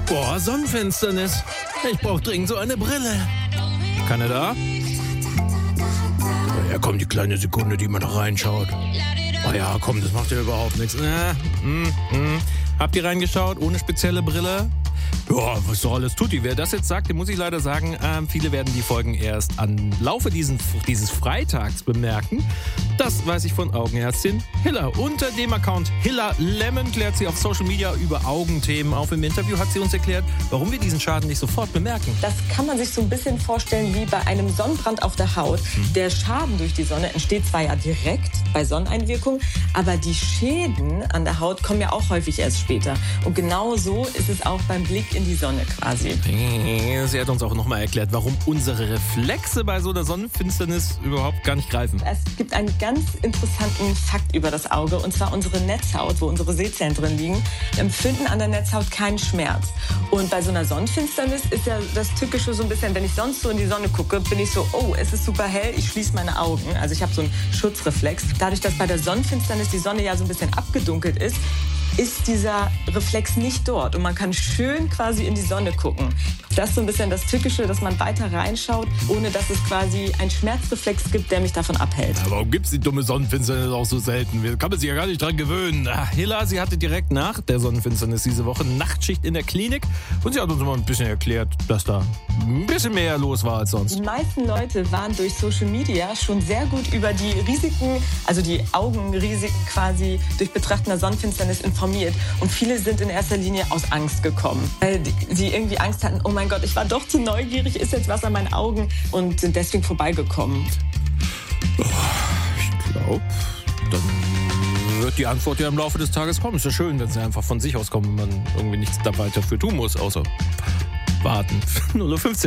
Boah, Sonnenfinsternis. Ich brauche dringend so eine Brille. Keiner da? Ja, komm, die kleine Sekunde, die man da reinschaut. Oh ja, komm, das macht ja überhaupt nichts. Habt ihr reingeschaut ohne spezielle Brille? Ja, was doch alles tut. Wer das jetzt sagt, dem muss ich leider sagen, viele werden die Folgen erst am Laufe dieses Freitags bemerken. Das weiß ich von Augenärztin Hilla. Unter dem Account Hilla Lemon klärt sie auf Social Media über Augenthemen auf. Im Interview hat sie uns erklärt, warum wir diesen Schaden nicht sofort bemerken. Das kann man sich so ein bisschen vorstellen wie bei einem Sonnenbrand auf der Haut. Der Schaden durch die Sonne entsteht zwar ja direkt bei Sonneneinwirkung, aber die Schäden an der Haut kommen ja auch häufig erst später. Und genau so ist es auch beim Blick in die Sonne quasi. Sie hat uns auch nochmal erklärt, warum unsere Reflexe bei so einer Sonnenfinsternis überhaupt gar nicht greifen. Es gibt einen ganz interessanten Fakt über das Auge, und zwar unsere Netzhaut, wo unsere Sehzellen drin liegen, empfinden an der Netzhaut keinen Schmerz. Und bei so einer Sonnenfinsternis ist ja das Tückische so ein bisschen, wenn ich sonst so in die Sonne gucke, bin ich so, oh, es ist super hell, ich schließe meine Augen. Also ich habe so einen Schutzreflex. Dadurch, dass bei der Sonnenfinsternis die Sonne ja so ein bisschen abgedunkelt ist dieser Reflex nicht dort und man kann schön quasi in die Sonne gucken. Das ist so ein bisschen das Tückische, dass man weiter reinschaut, ohne dass es quasi einen Schmerzreflex gibt, der mich davon abhält. Ja, warum gibt's die dumme Sonnenfinsternis auch so selten? Kann man sich ja gar nicht dran gewöhnen. Hilla, sie hatte direkt nach der Sonnenfinsternis diese Woche Nachtschicht in der Klinik und sie hat uns mal ein bisschen erklärt, dass da ein bisschen mehr los war als sonst. Die meisten Leute waren durch Social Media schon sehr gut über die Risiken, also die Augenrisiken quasi durch Betrachten der Sonnenfinsternis informiert. Und viele sind in erster Linie aus Angst gekommen, weil sie irgendwie Angst hatten, oh mein Gott, ich war doch zu neugierig, ist jetzt was an meinen Augen, und sind deswegen vorbeigekommen. Ich glaube, dann wird die Antwort ja im Laufe des Tages kommen. Ist ja schön, wenn sie einfach von sich aus kommen, wenn man irgendwie nichts da weiter für tun muss, außer warten. 0:15